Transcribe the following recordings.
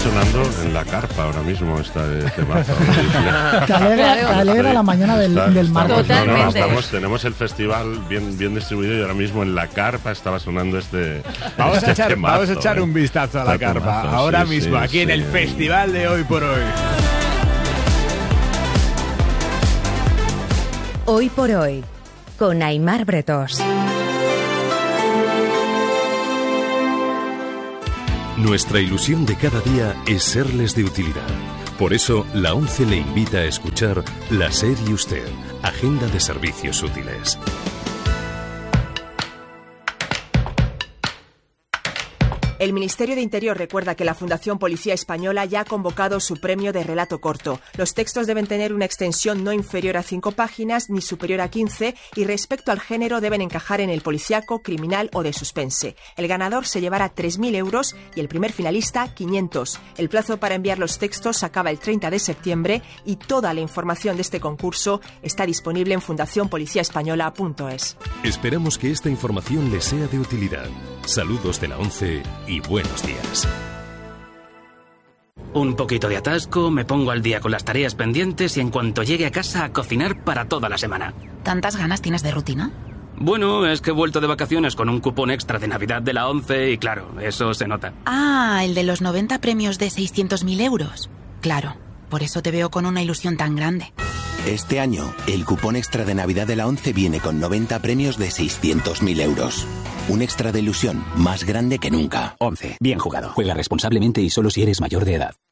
sonando en la carpa ahora mismo esta de temazo. Te alegra la mañana del martes. Totalmente. Tenemos el festival bien distribuido y ahora mismo en la carpa estaba sonando este Vamos a temazo, echar un vistazo a la carpa temazo, ahora sí, mismo, sí, aquí en el festival de Hoy por Hoy. Hoy por Hoy, con Aimar Bretós. Nuestra ilusión de cada día es serles de utilidad. Por eso, la ONCE le invita a escuchar La SER y Usted, Agenda de Servicios Útiles. El Ministerio de Interior recuerda que la Fundación Policía Española ya ha convocado su premio de relato corto. Los textos deben tener una extensión no inferior a 5 páginas ni superior a 15 y respecto al género deben encajar en el policíaco, criminal o de suspense. El ganador se llevará 3.000 euros y el primer finalista 500. El plazo para enviar los textos acaba el 30 de septiembre y toda la información de este concurso está disponible en fundacionpoliciaespañola.es. Esperamos que esta información les sea de utilidad. Saludos de la ONCE y buenos días. Un poquito de atasco, me pongo al día con las tareas pendientes y en cuanto llegue a casa a cocinar para toda la semana. ¿Tantas ganas tienes de rutina? Bueno, es que he vuelto de vacaciones con un cupón extra de Navidad de la ONCE y claro, eso se nota. Ah, el de los 90 premios de 600.000 euros. Claro, por eso te veo con una ilusión tan grande. Este año, el cupón extra de Navidad de la ONCE viene con 90 premios de 600.000 euros. Un extra de ilusión más grande que nunca. ONCE. Bien jugado. Juega responsablemente y solo si eres mayor de edad.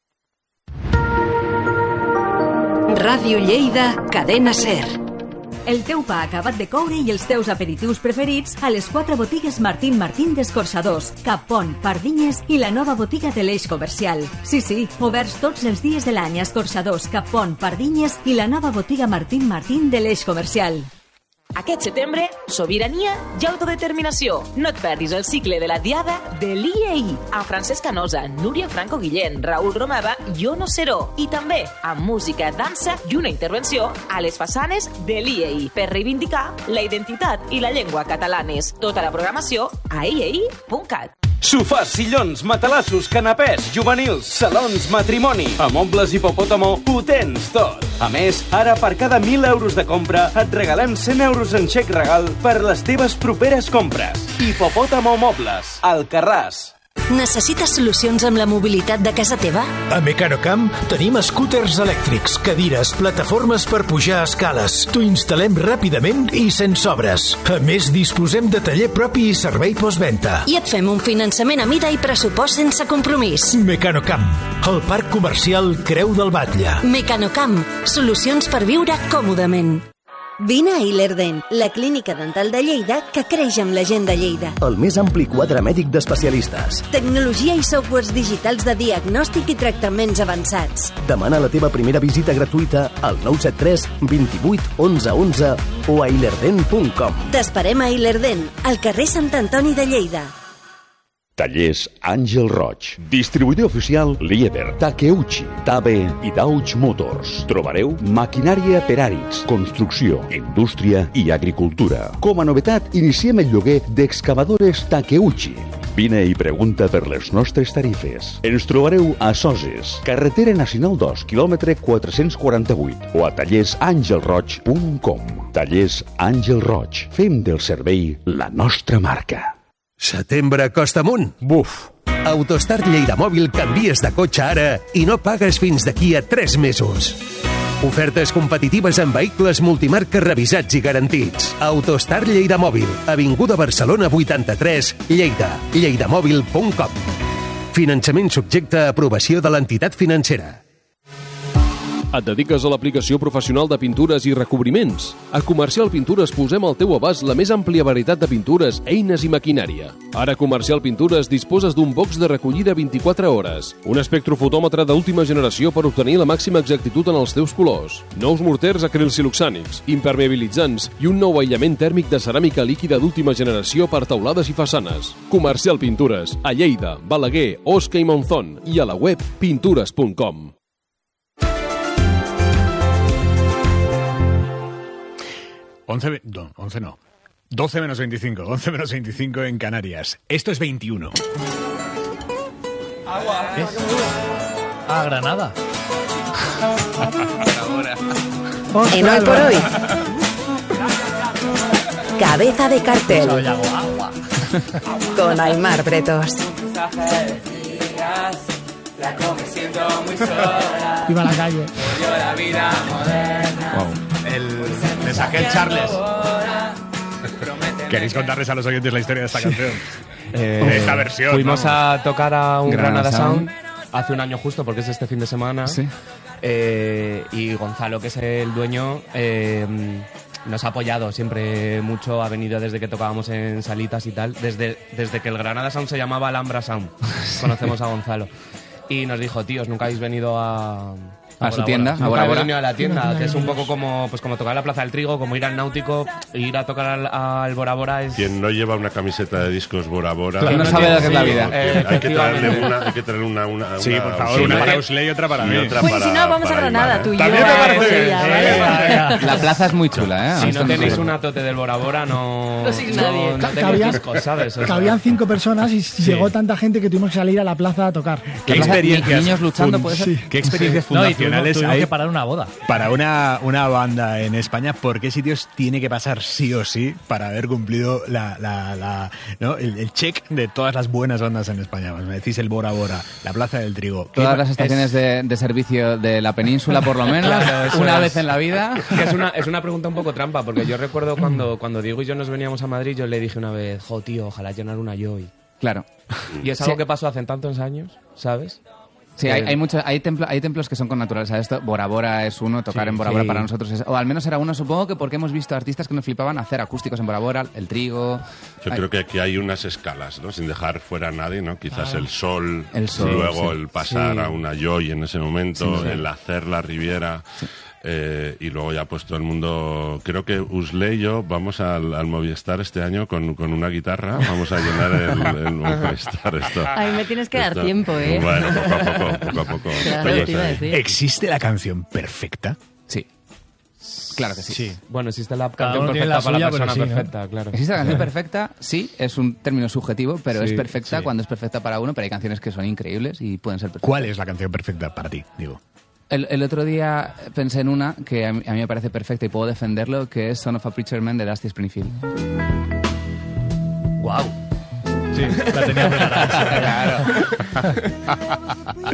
Ràdio Lleida, Cadena SER. El teu pa acabat de coure i els teus aperitius preferits a les 4 botigues Martín Martín d'Escorçadors, Cap Pont, Pardinyes i la nova botiga de l'Eix Comercial. Sí, oberts tots els dies de l'any a Escorçadors, Cap Pont, Pardinyes i la nova botiga Martín Martín de l'Eix Comercial. Aquest setembre, sobirania i autodeterminació. No et perdis el cicle de la Diada de l'IEI, amb Francesc Canosa, Núria Franco Guillén, Raül Romeva i Ono Seró. I també amb música, dansa i una intervenció a les façanes de l'IEI per reivindicar la identitat i la llengua catalanes. Tota la programació a iei.cat. Sofàs, sillons, matalassos, canapès, juvenils, salons, matrimoni. A Mobles Hipopòtamo ho tens tot. A més, ara per cada 1.000 euros de compra et regalem 100 euros en xec regal per les teves properes compres. Hipopòtamo Mobles, Alcarràs. Necessites solucions amb la mobilitat de casa teva? A Mecanocamp tenim scooters elèctrics, cadires, plataformes per pujar a escales. T'ho instal·lem ràpidament i sense obres. A més, disposem de taller propi i servei postventa. I et fem un finançament a mida i pressupost sense compromís. Mecanocamp, el parc comercial Creu del Batlle. Mecanocamp, solucions per viure còmodament. Vine a Ilerden, la clínica dental de Lleida que creix amb la gent de Lleida. El més ampli quadre mèdic d'especialistes. Tecnologia i softwares digitals de diagnòstic i tractaments avançats. Demana la teva primera visita gratuïta al 973 28 11 11 o a ilerden.com. T'esperem a Ilerden, al carrer Sant Antoni de Lleida. Tallers Àngel Roig. Distribuïdor oficial Liebherr, Takeuchi, Tabe i Dauch Motors. Trobareu maquinària per àrids, construcció, indústria i agricultura. Com a novetat, iniciem el lloguer d'excavadores Takeuchi. Vine i pregunta per les nostres tarifes. Ens trobareu a Soses, carretera nacional 2, quilòmetre 448 o a tallersangelroig.com. Tallers Àngel Roig. Fem del servei la nostra marca. Setembre costa amunt? Buf! Autostart Lleida Mòbil canvies de cotxe ara i no pagues fins d'aquí a 3 mesos. Ofertes competitives en vehicles multimarca revisats i garantits. Autostart Lleida Mòbil, Avinguda Barcelona 83, Lleida. lleidamòbil.com. Finançament subjecte a aprovació de l'entitat financera. Et dediques a l'aplicació professional de pintures i recobriments? A Comercial Pintures posem al teu abast la més àmplia varietat de pintures, eines i maquinària. Ara a Comercial Pintures disposes d'un box de recollida 24 hores, un espectrofotòmetre d'última generació per obtenir la màxima exactitud en els teus colors, nous morters acrilsiloxànics, impermeabilitzants i un nou aïllament tèrmic de ceràmica líquida d'última generació per teulades i façanes. Comercial Pintures, a Lleida, Balaguer, Osca i Monzón i a la web pintures.com. 12 menos 25, 11 menos 25 en Canarias. Esto es 21. Agua. Ah, Granada. En Hoy por Hoy. Cabeza de cartel. Con Aimar Bretos. Viva la calle. Le saqué el Charles. ¿Queréis contarles a los oyentes la historia de esta canción? De esta versión. Fuimos a tocar a un Granada Sound hace un año justo, porque es este fin de semana. Sí. Y Gonzalo, que es el dueño, nos ha apoyado siempre mucho. Ha venido desde que tocábamos en salitas y tal. Desde que el Granada Sound se llamaba Alhambra Sound. Conocemos a Gonzalo. Y nos dijo, tíos, nunca habéis venido a su tienda. Nunca habéis venido a la tienda, que es un poco como tocar en la Plaza del Trigo, como ir al Náutico, ir a tocar al Bora Bora. Quien no lleva una camiseta de discos Bora Bora... Quien no sabe lo que es la vida. Hay que traerle una... Sí, por favor, una para Usley y otra para mí. Pues si no, vamos a Granada, tú y yo. También me parece bien. La plaza es muy chula, ¿eh? Si no tenéis un atote del Bora Bora, no tenéis discos, ¿sabes? Cabían 5 personas y llegó tanta gente que tuvimos que salir a la plaza a tocar. ¿Qué experiencias? Niños luchando, puede ser. ¿Qué experiencias fundacionales tuvimos hay que parar una boda? Para una banda en España? ¿Por qué sitios tiene que pasar sí o sí para haber cumplido ¿no? el check de todas las buenas bandas en España? Me decís el Bora Bora, la Plaza del Trigo. Todas las estaciones de servicio de la península, por lo menos, claro, una vez en la vida. Que es una pregunta un poco trampa, porque yo recuerdo cuando Diego y yo nos veníamos a Madrid, yo le dije una vez, tío, ojalá llenar una Joy. Claro. Y es algo que pasó hace tantos años, ¿sabes? Sí, hay templos que son con naturaleza. Esto, Bora Bora es uno, tocar en Bora Bora para nosotros es, o al menos era uno, supongo que porque hemos visto artistas que nos flipaban hacer acústicos en Bora Bora, el Trigo. Yo creo que aquí hay unas escalas, ¿no? Sin dejar fuera a nadie, ¿no? Quizás el sol, luego el pasar a una Joy en ese momento, el hacer la Riviera. Sí. Y luego ya pues todo el mundo, creo que Usley y yo vamos al Movistar este año con una guitarra, vamos a llenar el Movistar. Ay, me tienes que dar tiempo, ¿eh? Bueno, poco a poco. Claro, te iba a decir. ¿Existe la canción perfecta? Sí. Claro que sí. Bueno, existe la canción perfecta para la persona perfecta, claro. Existe la canción perfecta, sí, es un término subjetivo, pero es perfecta cuando es perfecta para uno, pero hay canciones que son increíbles y pueden ser perfectas. ¿Cuál es la canción perfecta para ti, digo? El otro día pensé en una que a mí me parece perfecta y puedo defenderlo, que es Son of a Preacher Man de Dusty Springfield. ¡Guau! Sí, la tenía preparada. Claro.